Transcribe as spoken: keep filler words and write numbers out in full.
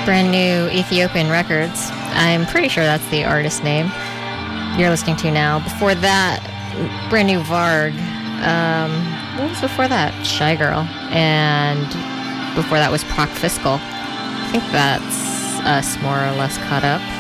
Brand New Ethiopian Records. I'm pretty sure that's the artist name you're listening to now. Before that, Brand New Varg. Um, what was before that? Shy Girl. And before that was Proc Fiscal. I think that's us more or less caught up.